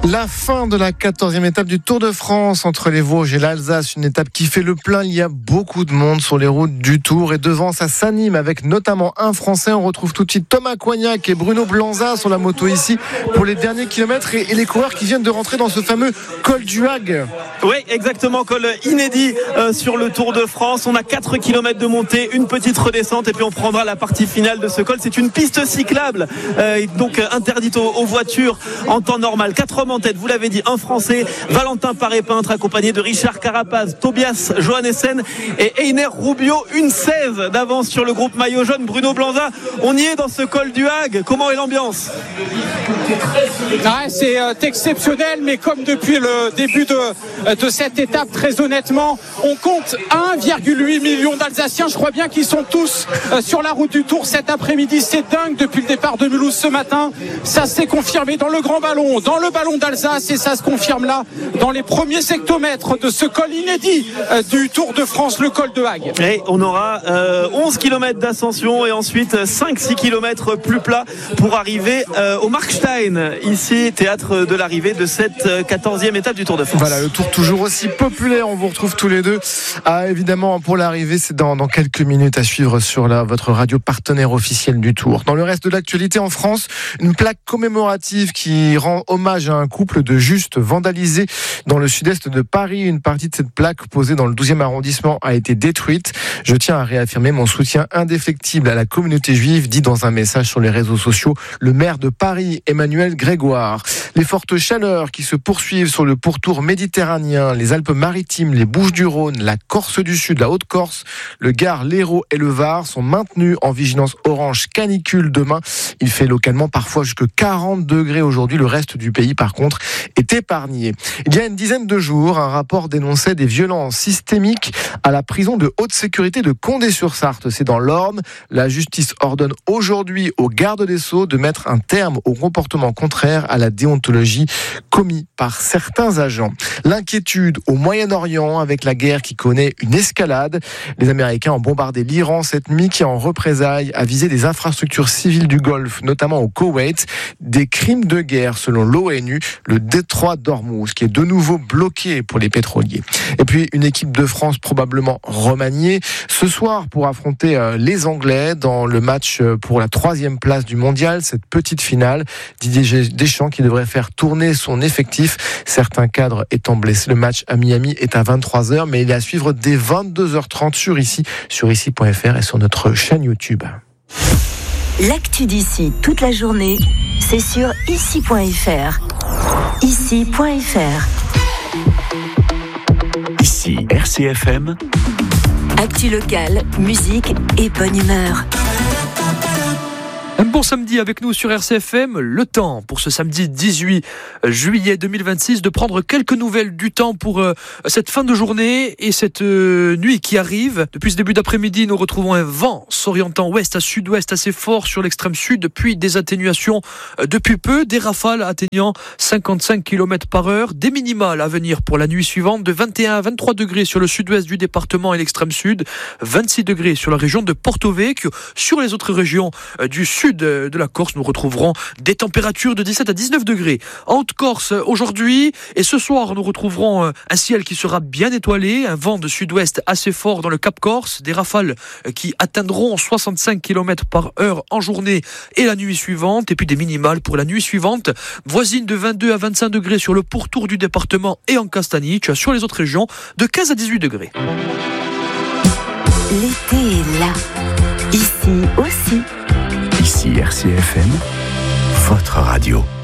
La fin de la 14e étape du Tour de France entre les Vosges et l'Alsace, une étape qui fait le plein. Il y a beaucoup de monde sur les routes du Tour et devant ça s'anime avec notamment un Français. On retrouve tout de suite Thomas Coignac et Bruno Blanza sur la moto ici pour les derniers kilomètres et les coureurs qui viennent de rentrer dans ce fameux col du Hague. Oui, exactement, col inédit sur le Tour de France. On a 4 km de montée, une petite redescente et puis on prendra la partie finale de ce col. C'est une piste cyclable, donc interdite aux voitures en temps normal. 4 hommes en tête, vous l'avez dit, un Français, Valentin Paré-Peintre, accompagné de Richard Carapaz, Tobias Johannessen et Einer Rubio. Une 16 d'avance sur le groupe maillot jaune. Bruno Blanza, on y est dans ce col du Hague. Comment est l'ambiance ? C'est exceptionnel, mais comme depuis le début de cette étape, très honnêtement, on compte 1,8 million d'Alsaciens. Je crois bien qu'ils sont tous sur la route du Tour cet après-midi. C'est dingue depuis le départ de Mulhouse ce matin. Ça s'est confirmé dans le grand ballon, dans le ballon d'Alsace, et ça se confirme là dans les premiers sectomètres de ce col inédit du Tour de France, le col de Hague. Et on aura 11 km d'ascension et ensuite 5-6 km plus plat pour arriver au Markstein, ici théâtre de l'arrivée de cette 14e étape du Tour de France. Voilà, le Tour toujours aussi populaire. On vous retrouve tous les deux. Évidemment, pour l'arrivée, c'est dans quelques minutes à suivre sur votre radio partenaire officielle du Tour. Dans le reste de l'actualité en France, une plaque commémorative qui rend hommage à un couple de Justes vandalisé dans le sud-est de Paris. Une partie de cette plaque posée dans le 12e arrondissement a été détruite. Je tiens à réaffirmer mon soutien indéfectible à la communauté juive, dit dans un message sur les réseaux sociaux le maire de Paris, Emmanuel Grégoire. Les fortes chaleurs qui se poursuivent sur le pourtour méditerranéen, les Alpes-Maritimes, les Bouches-du-Rhône, la Corse du Sud, la Haute-Corse, le Gard, l'Hérault et le Var sont maintenus en vigilance orange canicule demain. Il fait localement parfois jusque 40 degrés aujourd'hui. Le reste du pays, par contre, est épargné. Il y a une dizaine de jours, un rapport dénonçait des violences systémiques à la prison de haute sécurité de Condé-sur-Sarthe. C'est dans l'Orne. La justice ordonne aujourd'hui au garde des Sceaux de mettre un terme au comportement contraire à la déontologie commis par certains agents. L'inquiétude au Moyen-Orient avec la guerre qui connaît une escalade. Les Américains ont bombardé l'Iran cette nuit qui, en représailles, a visé des infrastructures civiles du Golfe, notamment au Koweït. Des crimes de guerre selon l'ONU, le détroit d'Ormuz qui est de nouveau bloqué pour les pétroliers. Et puis une équipe de France probablement remaniée ce soir pour affronter les Anglais dans le match pour la 3e place du mondial, cette petite finale. Didier Deschamps qui devrait faire tourner son effectif, certains cadres étant blessés. Le match à Miami est à 23h, mais il est à suivre dès 22h30 sur ici.fr et sur notre chaîne YouTube. L'actu d'ici toute la journée, c'est sur ici.fr. Ici.fr. Ici RCFM. Actu locale, musique et bonne humeur. Un bon samedi avec nous sur RCFM. Le temps pour ce samedi 18 juillet 2026 de prendre quelques nouvelles du temps pour cette fin de journée et cette nuit qui arrive. Depuis ce début d'après-midi, nous retrouvons un vent s'orientant ouest à sud-ouest assez fort sur l'extrême sud, puis des atténuations depuis peu, des rafales atteignant 55 km par heure, des minimales à venir pour la nuit suivante de 21 à 23 degrés sur le sud-ouest du département et l'extrême sud, 26 degrés sur la région de Porto Vecchio. Sur les autres régions du sud de la Corse, nous retrouverons des températures de 17 à 19 degrés. En Haute-Corse, aujourd'hui et ce soir, nous retrouverons un ciel qui sera bien étoilé, un vent de sud-ouest assez fort dans le Cap Corse, des rafales qui atteindront 65 km par heure en journée et la nuit suivante, et puis des minimales pour la nuit suivante, voisines de 22 à 25 degrés sur le pourtour du département et en Castagnic, sur les autres régions, de 15 à 18 degrés. L'été est là, ici aussi. Ici RCFM, votre radio.